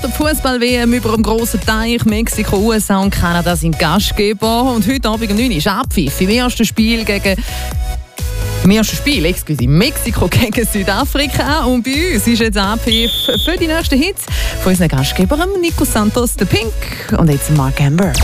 Die Fußball-WM über dem grossen Teich. Mexiko, USA und Kanada sind Gastgeber. Und heute Abend um 9 Uhr ist Abpfiff im ersten Spiel Mexiko gegen Südafrika. Und bei uns ist jetzt Abpfiff für die nächsten Hits von unseren Gastgebern Nico Santos, The Pink und jetzt Mark Amber.